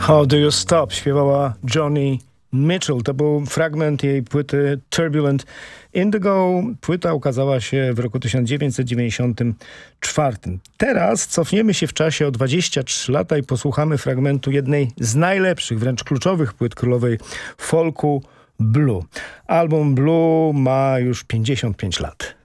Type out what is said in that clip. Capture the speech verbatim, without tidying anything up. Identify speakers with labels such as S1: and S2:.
S1: How Do You Stop śpiewała Joni Mitchell. To był fragment jej płyty Turbulent Indigo. Płyta ukazała się w roku tysiąc dziewięćset dziewięćdziesiątym czwartym. Teraz cofniemy się w czasie o dwadzieścia trzy lata i posłuchamy fragmentu jednej z najlepszych, wręcz kluczowych płyt królowej folku Blue. Album Blue ma już pięćdziesiąt pięć lat.